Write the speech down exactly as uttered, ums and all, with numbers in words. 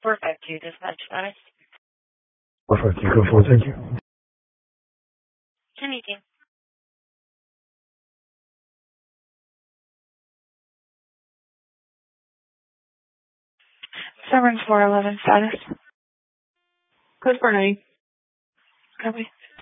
four five two, dispatch status. four five two, go forward, thank you. ten eighteen. Severn four eleven status. Code four nine. Copy.